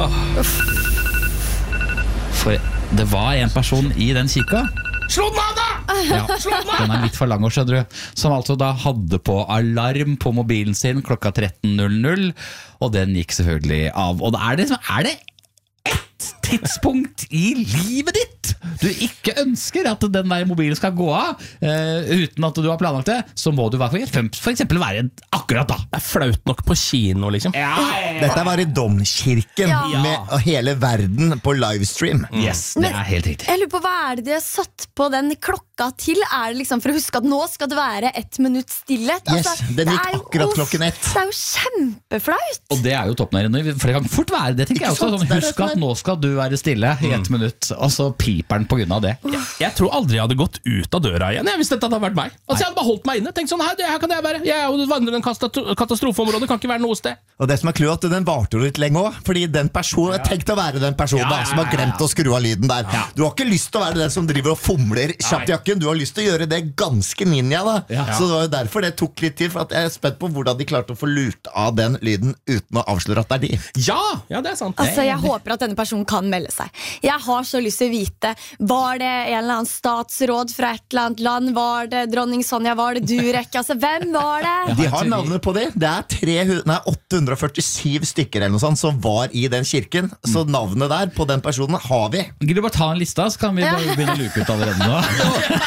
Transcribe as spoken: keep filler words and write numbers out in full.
For det var en person i den kika. Slå den av da! Ja, den er litt for lang, skjønner du. Som altså da hadde på alarm på mobilen sin klokka tretten null null, og den gikk selvfølgelig av. Og da er det, er det ett tidspunkt i livet ditt du ikke ønsker at den der mobilen skal gå av, uh, uten at du har planlagt det, så må du for eksempel være akkurat da. Det er flaut nok på kino, liksom. Ja, ja, ja. Dette var i Domkirken, Ja. med hele verden på livestream. Yes, det er helt riktig. Jeg lurer på, hva er det de har satt på den klokka til? Er det liksom for å huske at nå skal det være ett minutt stillhet? Yes, den det gikk er jo- akkurat uff, klokken ett. Det er jo kjempeflaut. Og det er jo toppnærende, for det kan fort være det, tenker Ikke jeg også. sant? Sånn, Det er det husk som at er- nå skal du være stille i ett minutt, og så piper den på grunn av det. Jeg tror aldri jeg hadde gått ut av døra igjen jeg, hvis dette hadde vært meg. Altså, jeg hadde bare holdt meg inne. Tenkt sånn, her, det her kan jeg være. Jeg er jo vandrende kastat- katastrofeområde, kan ikke være noe sted. Og det som er clouet, at den varte jo litt lenge også, fordi den personen er tenkt å være den personen Ja, da, ja, som har ja, ja. glemt å skru av lyden der. Du har ikke lyst til å være den som driver og fomler kjapt i jakken, du har lyst til å gjøre det ganske ninja da. Ja. Så det var jo derfor det tok litt tid, for at jeg er spent på hvordan de klarte å få lurt av den lyden uten å avsløre at det er de. Ja, ja, det er sant. Altså, Jeg håper at denne personen kan melde seg. Jeg har så lyst til å vite. Var det en eller annen statsråd fra et eller annet land? Var det dronning Sonja? Var det Durek? Altså, hvem var det? De har navnet på det. Det er tre hundre, nei, åtte hundre og førtisju stykker eller noe sånt som var i den kirken. Så navnet der på den personen har vi. Gidder du bare ta en liste, så kan vi bare begynne å luke ut allerede nå.